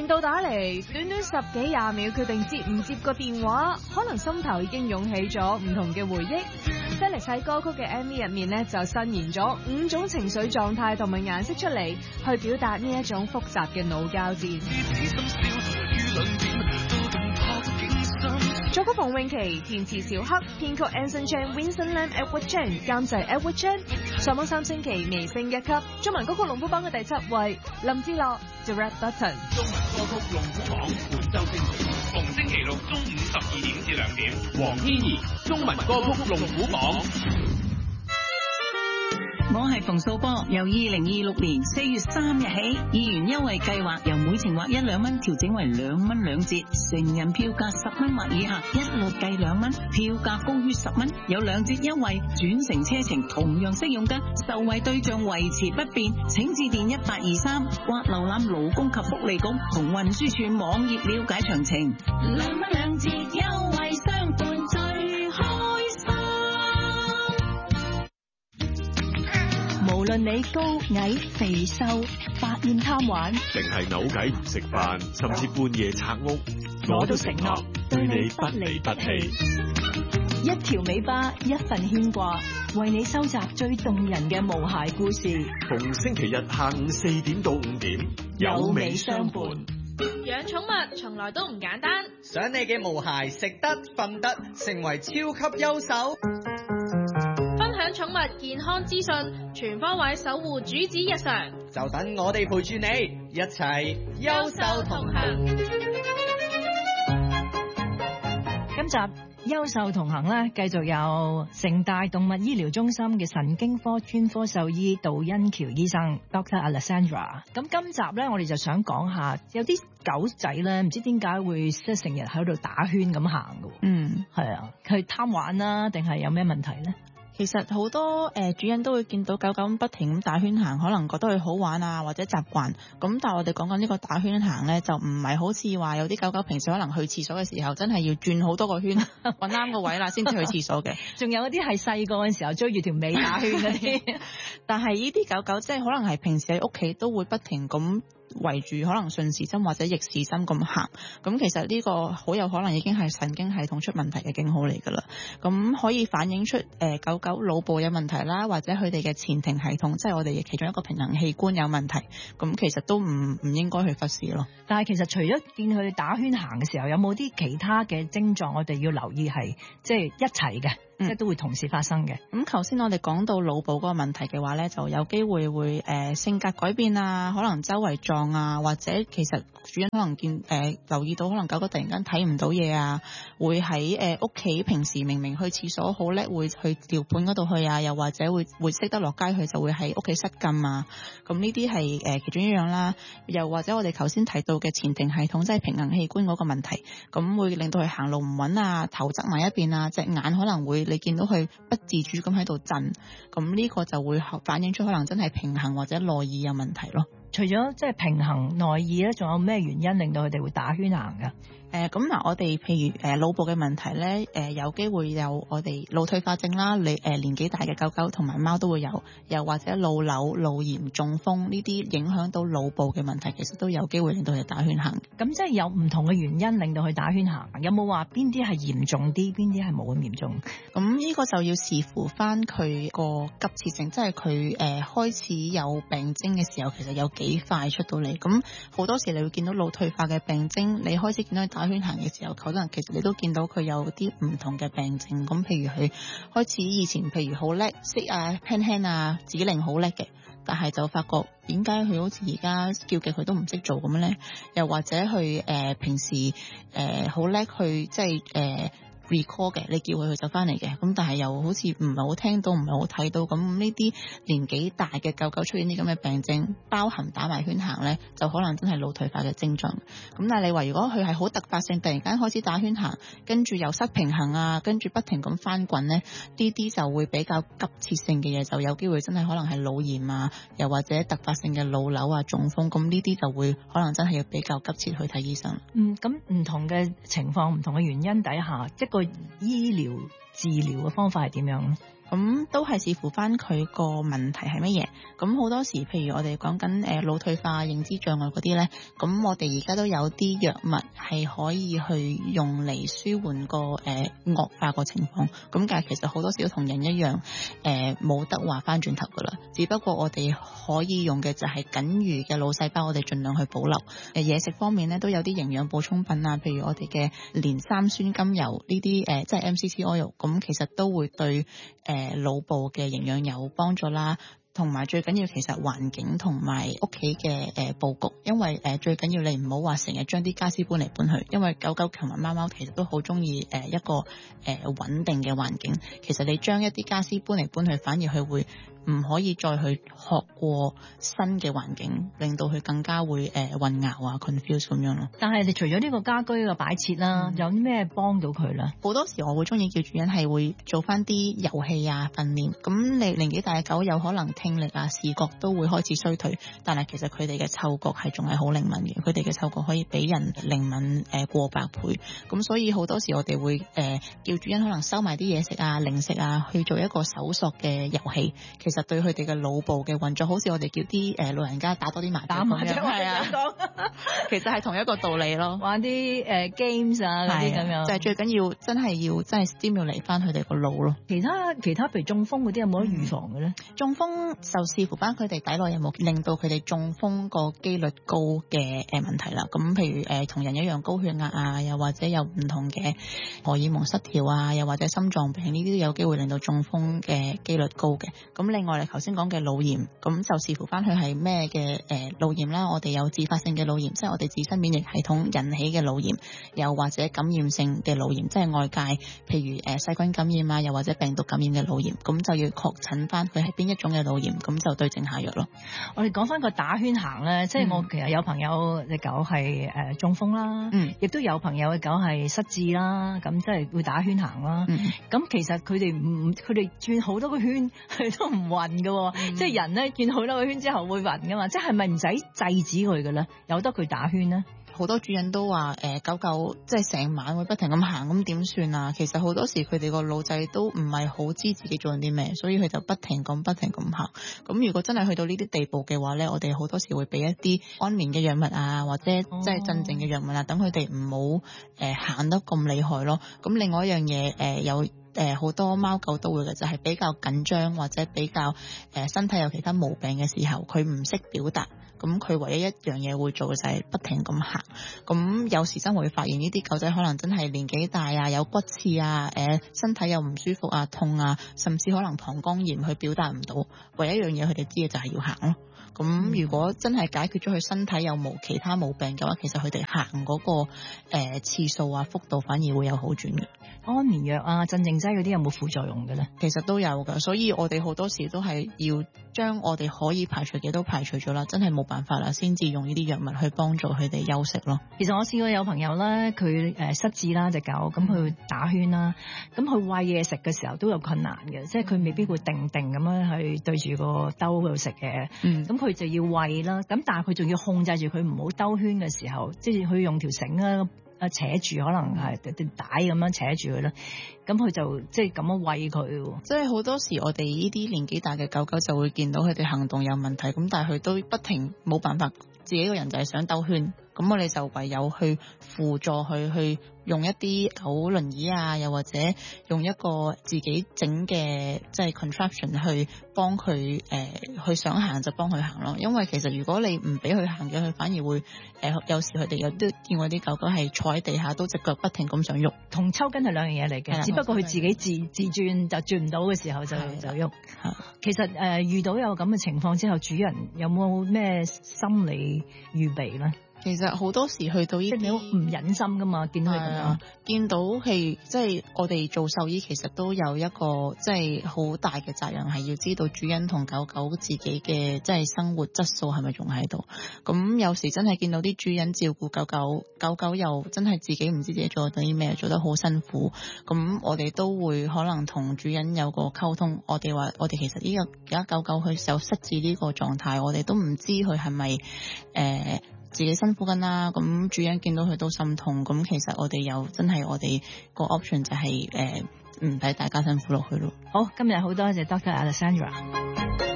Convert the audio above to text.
到打嚟，短短10幾20秒決定接唔接個電話，可能心頭已經湧起咗唔同嘅回憶。Felix 喺歌曲嘅 MV 入面呢，就伸延咗5種情緒狀態同埋顏色出嚟，去表達呢一種複雜嘅腦交戰。作曲馮詠琪，填詞小黑，編曲 Anson Chan、Vincent Lam、Edward Chan， 監製 Edward Chan。上網3星期微升1級，中文歌曲龍虎榜嘅第7位，林志樂 The Red Button。 中文歌曲龍虎榜本周星期，逢星期六中午12點至2點，黃天怡中文歌曲龍虎榜。 我係馮素波，由2026年4月3日起，議員優惠計劃由每程劃1、2蚊調整為2蚊2折，成人票價10蚊或以下，一律計2蚊，票價高於10蚊有2折優惠，轉乘車程同樣適用㗎，受惠對象維持不變，請致電1823或瀏覽勞工及福利局同運輸署網頁了解詳情。2蚊2折優惠相伴最開心。無論你高矮肥瘦，百厭貪玩， 定係扭計唔食飯，甚至半夜拆屋，我都承諾對你不離不棄。 一條尾巴，一份牽掛，為你收集最動人嘅無鞋故事。 逢星期日下午4點到5點，有味相伴。 養寵物從來都唔簡單， 想你嘅毛孩食得瞓得，成為超級優手。 分享寵物健康資訊，全方位守護主子日常， 就等我哋陪住你一齊優秀同行。 今集優秀同行咧，繼續有城大動物醫療中心嘅神經科專科獸醫杜欣喬醫生 Dr. Alessandra。咁今集咧，我哋就想講下有啲狗仔咧，唔知點解會即係成日喺度打圈咁行㗎。係啊，佢貪玩啦，定係有咩問題咧？ 其實好多主人都會見到狗狗不停咁打圈行，可能覺得佢好玩啊，或者習慣。咁但係我哋講緊呢個打圈行咧，就唔係好似話有啲狗狗平時可能去廁所嘅時候，真係要轉好多個圈，揾啱個位啦先至去廁所嘅。 仲有一啲係細個嘅時候追住條尾打圈嗰啲。 但係呢啲狗狗即係可能係平時喺屋企都會不停咁圍住可能順時針或者逆時針咁行，咁其實呢個好有可能已經係神經系統出問題嘅警號嚟㗎啦。咁可以反映出狗狗腦部有問題啦，或者佢哋嘅前庭系統，即係我哋其中一個平衡器官有問題。咁其實都唔應該去忽視咯。 但係其實除咗見佢哋打圈行嘅時候，有冇啲其他嘅症狀我哋要留意係即係一齊嘅？即係都會同時發生嘅。 咁頭先我哋講到腦部嗰個問題嘅話咧，就有機會性格改變啊，可能周圍撞啊，或者其實主人可能留意到可能狗狗突然間睇唔到嘢啊，會喺屋企平時明明去廁所好叻，會去吊盤嗰度去啊，又或者會識得落街去，就會喺屋企失禁啊。咁呢啲係其中一樣啦。又或者我哋頭先提到嘅前庭系統，即係平衡器官嗰個問題，咁會令到佢行路唔穩啊，頭側埋一邊啊，隻眼可能會你見到佢不自主咁喺度震，咁呢個就會反映出可能真係平衡或者內耳有問題咯。 除咗即係平衡內耳咧，仲有咩原因令到佢哋會打圈行㗎？ 咁嗱，我哋譬如腦部嘅問題咧，有機會有我哋腦退化症啦，年紀大嘅狗狗同埋貓都會有，又或者腦瘤、腦炎、中風呢啲影響到腦部嘅問題，其實都有機會令到佢打圈行。 咁即係有唔同嘅原因令到佢打圈行，有冇話邊啲係嚴重啲，邊啲係冇咁嚴重？ 咁呢個就要視乎翻佢個急切性，即係佢開始有病徵嘅時候，其實有幾快出到嚟。咁好多時你會見到腦退化嘅病徵，你開始見到佢打圈行嘅時候，可能其實你都見到佢有啲唔同嘅病症。咁譬如佢開始以前譬如好叻識啊 pen hand 啊指令好叻嘅，但係就發覺點解佢好似而家叫嘅佢都唔識做咁咧？又或者佢平時好叻去即係recall 嘅，你叫佢就翻嚟嘅，咁但係又好似唔係好聽到，唔係好睇到，咁呢啲年紀大嘅狗狗出現啲咁嘅病症，包含打埋圈行咧，就可能真係腦退化嘅症狀。咁但係你話如果佢係好突發性，突然間開始打圈行，跟住又失平衡啊，跟住不停咁翻滾咧，呢啲就會比較急切性嘅嘢，就有機會真係可能係腦炎啊，又或者突發性嘅腦瘤啊、中風，咁呢啲就會可能真係要比較急切去睇醫生。 咁唔同嘅情況、唔同嘅原因底下，一個醫療治療嘅方法係點樣咧？ 咁都係視乎翻佢個問題係乜嘢。咁好多時，譬如我哋講緊腦退化、認知障礙嗰啲咧，咁我哋而家都有啲藥物係可以去用嚟舒緩個惡化個情況。咁但係其實好多時都同人一樣，冇得話翻轉頭噶啦。只不過我哋可以用嘅就係僅餘嘅腦細胞，我哋盡量去保留。嘢食方面咧都有啲營養補充品啊，譬如我哋嘅連三酸甘油呢啲即係 MCT oil， 咁其實都會對腦部嘅營養有幫助啦。同埋最緊要其實環境同埋屋企嘅佈局，因為最緊要你唔好話成日將啲家私搬嚟搬去，因為狗狗同埋貓貓其實都好中意一個穩定嘅環境。其實你將一啲家私搬嚟搬去，反而佢會唔可以再去學過新嘅環境，令到佢更加會混淆啊 confuse 咁樣咯。 但係你除咗呢個家居嘅擺設啦，有啲咩幫到佢咧？ 好多時我會中意叫主人係會做翻啲遊戲啊訓練。咁你年紀大嘅狗有可能聽力啊視覺都會開始衰退，但係其實佢哋嘅嗅覺係仲係好靈敏嘅，佢哋嘅嗅覺可以比人靈敏過百倍。咁所以好多時我哋會叫主人可能收埋啲嘢食啊零食啊去做一個搜索嘅遊戲。其實對佢哋嘅腦部嘅運作，好似我哋叫啲老人家打多啲麻雀咁樣，係啊，其實係同一個道理咯。 玩啲games 啊嗰啲咁樣， 就係最緊要真係 stimulate 翻佢哋個腦咯。 其他譬如中風嗰啲有冇得預防嘅咧？ 中風就視乎翻佢哋底內有冇令到佢哋中風個機率高嘅問題啦。咁譬如同人一樣高血壓啊，又或者有唔同嘅荷爾蒙失調啊，又或者心臟病呢啲都有機會令到中風嘅機率高嘅。咁另外你頭先講嘅腦炎，咁就視乎翻佢係咩嘅腦炎啦。我哋有自發性嘅腦炎，即係我哋自身免疫系統引起嘅腦炎，又或者感染性嘅腦炎，即係外界譬如細菌感染啊，又或者病毒感染嘅腦炎，咁就要確診翻佢係邊一種嘅腦炎，咁就對症下藥咯。 我哋講翻個打圈行咧，即係我其實有朋友隻狗係中風啦，亦都有朋友嘅狗係失智啦，咁即係會打圈行啦。咁其實佢哋轉好多個圈，佢都唔暈嘅，即係人咧轉好多個圈之後會暈噶嘛，即係咪唔使制止佢嘅咧？由得佢打圈咧？ 好多主人都話狗狗即係成晚會不停咁行，咁點算啊？其實好多時佢哋個腦仔都唔係好知自己做緊啲咩，所以佢就不停咁行。咁如果真係去到呢啲地步嘅話咧，我哋好多時會俾一啲安眠嘅藥物啊，或者即係鎮靜嘅藥物啊，等佢哋唔好行得咁厲害咯。咁另外一樣嘢有好多貓狗都會嘅，就係比較緊張或者比較身體有其他毛病嘅時候，佢唔識表達。咁佢唯一一樣嘢會做嘅就係不停咁行。咁有時真會發現呢啲狗仔可能真係年紀大啊，有骨刺啊，身體又唔舒服啊，痛啊，甚至可能膀胱炎，佢表達唔到。唯一一樣嘢佢哋知嘅就係要行咯。咁如果真係解決咗佢身體有冇其他毛病嘅話，其實佢哋行嗰個次數啊幅度反而會有好轉嘅。 安眠藥啊鎮靜劑嗰啲有冇副作用嘅咧？ 其實都有㗎，所以我哋好多時都係要將我哋可以排除嘅都排除咗啦，真係冇辦法啦，先至用呢啲藥物去幫助佢哋休息咯。 其實我試過有朋友咧，佢失智啦隻狗，咁佢打圈啦，咁佢餵嘢食嘅時候都有困難嘅，即係佢未必會定咁樣去對住個兜度食嘅，咁佢就要餵啦，咁但係佢仲要控制住佢唔好兜圈嘅時候，即係佢用條繩啦。扯住可能係啲帶咁樣扯住佢啦，咁佢就即係咁樣餵佢。即係好多時我哋呢啲年紀大嘅狗狗就會見到佢哋行動有問題，咁但係佢都不停冇辦法，自己個人就係想兜圈，咁我哋就唯有去輔助佢去用一啲狗輪椅啊，又或者用一個自己整嘅即係 contraption 去幫佢去想行就幫佢行咯。因為其實如果你唔俾佢行嘅，佢反而會有時佢哋有啲見過啲狗狗係坐喺地下都隻腳不停咁想喐，同抽筋係兩樣嘢嚟嘅， 只不過佢自己自轉就轉唔到嘅時候就喐。其實遇到有咁嘅情況之後，主人有冇咩心理預備咧？ 其實好多時去到呢啲唔忍心噶嘛，見到佢咁樣， 見到係即係我哋做獸醫，其實都有一個即係好大嘅責任，係要知道主人同狗狗自己嘅即係生活質素係咪仲喺度。咁有時真係見到啲主人照顧狗狗，狗狗又真係自己唔知自己做緊啲咩，做得好辛苦。咁我哋都會可能同主人有個溝通，我哋話我哋其實呢個而家狗狗佢有失智呢個狀態，我哋都唔知佢係咪自己辛苦緊啦，咁主人見到佢都心痛，咁其實我哋又真係我哋個 option 就係唔使大家辛苦落去咯。 好，今日好多謝 Dr. Alessandra。